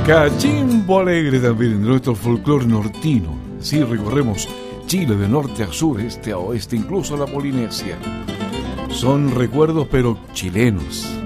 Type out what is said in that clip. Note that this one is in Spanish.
Cachimbo Alegre también en nuestro folclore nortino. Sí, recorremos Chile de norte a sur, este a oeste, incluso la Polinesia. Son recuerdos pero chilenos.